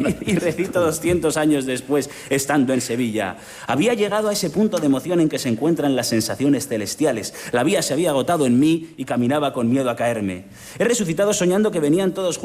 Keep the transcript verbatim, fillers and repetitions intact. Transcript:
Y recito doscientos años después, estando en Sevilla. Había llegado a ese punto de emoción en que se encuentran las sensaciones celestiales. La vía se había agotado en mí y caminaba con miedo a caerme. He resucitado soñando que venían todos juntos